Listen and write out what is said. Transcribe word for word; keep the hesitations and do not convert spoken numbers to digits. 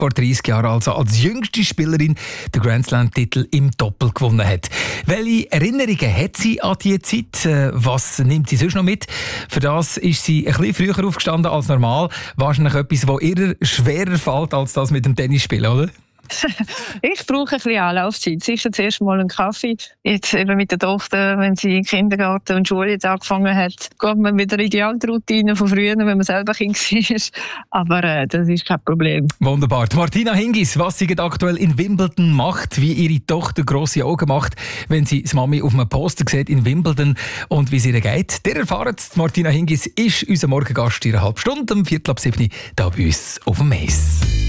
vor dreißig Jahren also als jüngste Spielerin den Grand Slam-Titel im Doppel gewonnen hat. Welche Erinnerungen hat sie an diese Zeit? Was nimmt sie sonst noch mit? Für das ist sie ein bisschen früher aufgestanden als normal. Wahrscheinlich etwas, das ihr schwerer fällt als das mit dem Tennisspielen, oder? Ich brauche ein bisschen Anlaufzeit. Sicher zuerst mal einen Kaffee. Jetzt eben mit der Tochter, wenn sie in Kindergarten und Schule jetzt angefangen hat, geht man wieder in die alte Routine von früher, wenn man selber Kind war. Aber äh, das ist kein Problem. Wunderbar. Martina Hingis, was sie aktuell in Wimbledon macht, wie ihre Tochter grosse Augen macht, wenn sie das Mami auf einem Poster sieht in Wimbledon und wie es ihr geht. Der erfahrt Martina Hingis ist unser Morgengast in einer halben Stunde, um Viertel ab sieben, hier bei uns auf dem Mais.